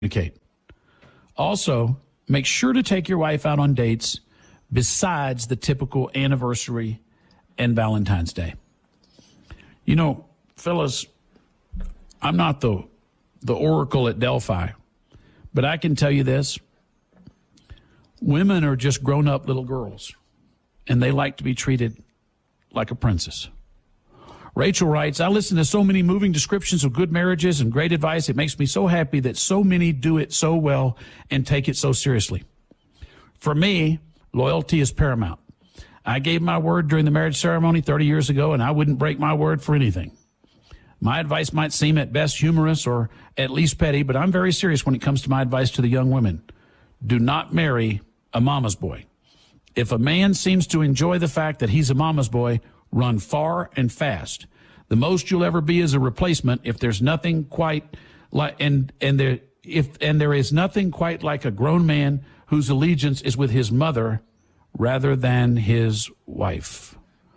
communicate. Also, make sure to take your wife out on dates besides the typical anniversary and Valentine's Day. You know, fellas, I'm not the oracle at Delphi, but I can tell you this. Women are just grown-up little girls, and they like to be treated like a princess. Rachel writes, I listen to so many moving descriptions of good marriages and great advice. It makes me so happy that so many do it so well and take it so seriously. For me, loyalty is paramount. I gave my word during the marriage ceremony 30 years ago, and I wouldn't break my word for anything. My advice might seem at best humorous or at least petty, but I'm very serious when it comes to my advice to the young women. Do not marry a mama's boy. If a man seems to enjoy the fact that he's a mama's boy, run far and fast. The most you'll ever be is a replacement if there's nothing quite like there is nothing quite like a grown man whose allegiance is with his mother rather than his wife.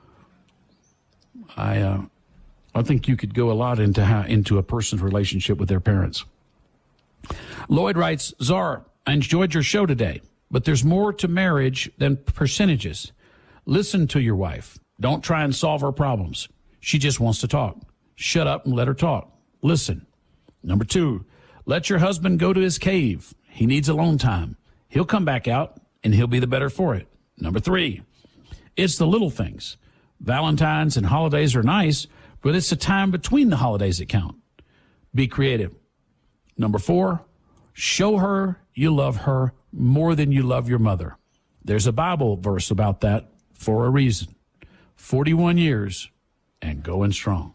I think you could go a lot into a person's relationship with their parents. Lloyd writes, Czar, I enjoyed your show today, but there's more to marriage than percentages. Listen to your wife. Don't try and solve her problems. She just wants to talk. Shut up and let her talk. Listen. Number 2, let your husband go to his cave. He needs alone time. He'll come back out, and he'll be the better for it. Number 3, it's the little things. Valentine's and holidays are nice, but it's the time between the holidays that count. Be creative. Number 4, show her you love her more than you love your mother. There's a Bible verse about that for a reason. 41 years and going strong.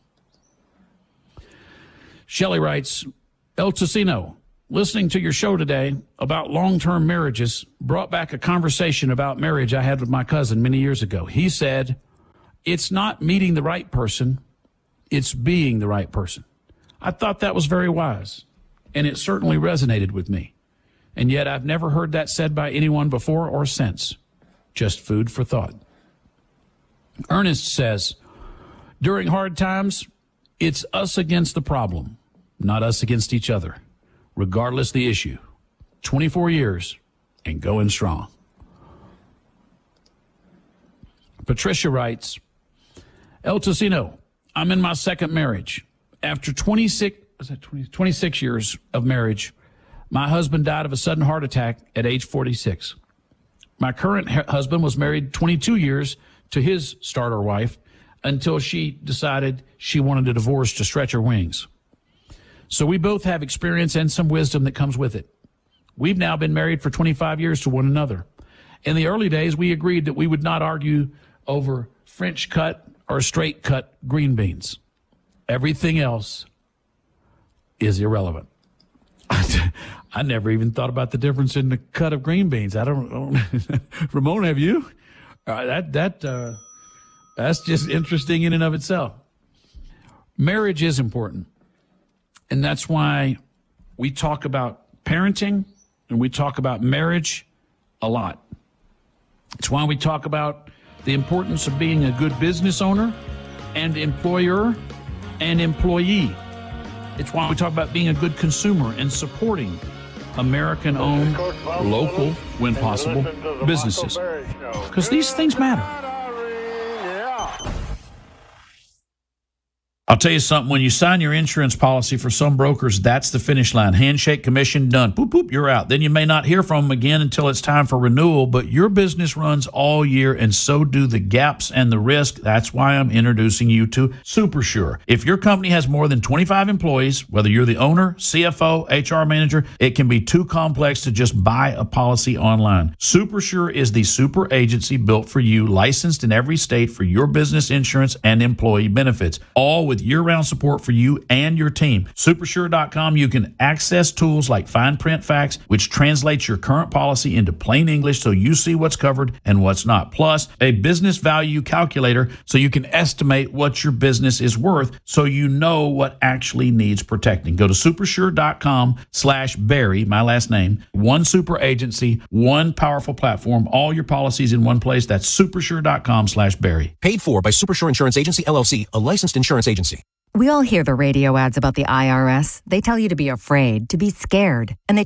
Shelley writes, El Ticino, listening to your show today about long-term marriages brought back a conversation about marriage I had with my cousin many years ago. He said, it's not meeting the right person, it's being the right person. I thought that was very wise, and it certainly resonated with me. And yet I've never heard that said by anyone before or since. Just food for thought. Ernest says, during hard times, it's us against the problem, not us against each other, regardless the issue. 24 years and going strong. Patricia writes, El Ticino, I'm in my second marriage. After 26 years of marriage, my husband died of a sudden heart attack at age 46. My current husband was married 22 years to his starter wife until she decided she wanted a divorce to stretch her wings. So we both have experience and some wisdom that comes with it. We've now been married for 25 years to one another. In the early days, we agreed that we would not argue over French cut or straight cut green beans. Everything else is irrelevant. I never even thought about the difference in the cut of green beans. I don't Ramon, have you? That's just interesting in and of itself. Marriage is important, and that's why we talk about parenting and we talk about marriage a lot. It's why we talk about the importance of being a good business owner and employer and employee. It's why we talk about being a good consumer and supporting American-owned, local, when possible, businesses. Because these things matter. I'll tell you something, when you sign your insurance policy for some brokers, that's the finish line. Handshake, commission, done. Boop, boop, you're out. Then you may not hear from them again until it's time for renewal, but your business runs all year, and so do the gaps and the risk. That's why I'm introducing you to SuperSure. If your company has more than 25 employees, whether you're the owner, CFO, HR manager, it can be too complex to just buy a policy online. SuperSure is the super agency built for you, licensed in every state for your business insurance and employee benefits, all with year-round support for you and your team. Supersure.com, you can access tools like Fine Print Facts, which translates your current policy into plain English so you see what's covered and what's not. Plus, a business value calculator so you can estimate what your business is worth so you know what actually needs protecting. Go to supersure.com/Barry, my last name. One super agency, one powerful platform, all your policies in one place. That's supersure.com/Barry. Paid for by Supersure Insurance Agency, LLC, a licensed insurance agency. We all hear the radio ads about the IRS. They tell you to be afraid, to be scared, and they